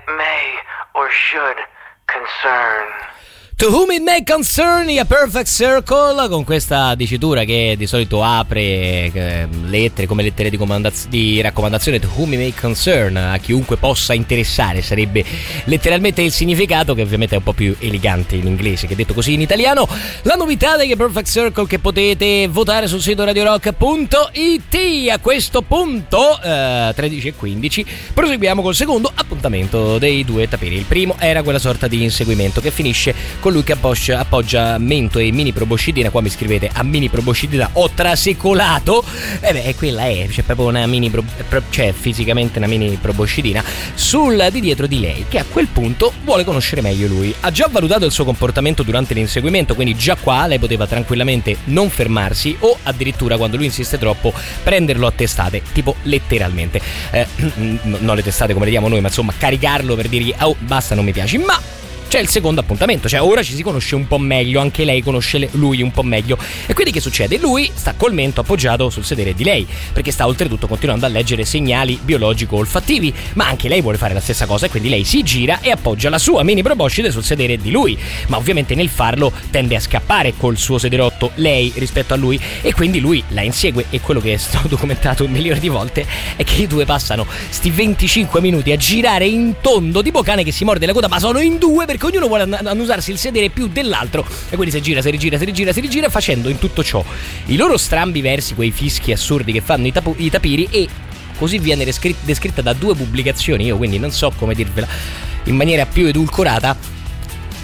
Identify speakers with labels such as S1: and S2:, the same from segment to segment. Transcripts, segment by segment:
S1: may or should concern.
S2: To whom it may concern, a perfect circle, con questa dicitura che di solito apre lettere come lettere di raccomandazione. To whom it may concern, a chiunque possa interessare, sarebbe letteralmente il significato, che ovviamente è un po' più elegante in inglese che detto così in italiano. La novità dei Perfect Circle che potete votare sul sito radiorock.it. A questo punto 13:15 proseguiamo col secondo appuntamento dei due tapiri. Il primo era quella sorta di inseguimento che finisce colui che appoggia mento e mini proboscidina. Qua mi scrivete a mini proboscidina ho trasecolato, quella è, c'è proprio una mini c'è fisicamente una mini proboscidina sul di dietro di lei, che a quel punto vuole conoscere meglio lui. Ha già valutato il suo comportamento durante l'inseguimento, quindi già qua lei poteva tranquillamente non fermarsi o addirittura, quando lui insiste troppo, prenderlo a testate, tipo letteralmente non le testate come le diamo noi, ma insomma caricarlo per dirgli oh basta, non mi piaci. Ma c'è il secondo appuntamento, cioè ora ci si conosce un po' meglio, anche lei conosce lui un po' meglio. E quindi che succede? Lui sta col mento appoggiato sul sedere di lei, perché sta oltretutto continuando a leggere segnali biologico-olfattivi, ma anche lei vuole fare la stessa cosa, e quindi lei si gira e appoggia la sua mini proboscide sul sedere di lui, ma ovviamente nel farlo tende a scappare col suo sederotto lei rispetto a lui, e quindi lui la insegue. E quello che è stato documentato un milione di volte è che i due passano sti 25 minuti a girare in tondo tipo cane che si morde la coda, ma sono in due perché ognuno vuole annusarsi il sedere più dell'altro, e quindi si rigira, facendo in tutto ciò i loro strambi versi, quei fischi assurdi che fanno i tapiri. E così viene descritta da due pubblicazioni, io quindi non so come dirvela in maniera più edulcorata: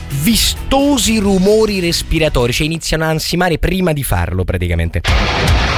S2: vistosi rumori respiratori, cioè iniziano a ansimare prima di farlo praticamente.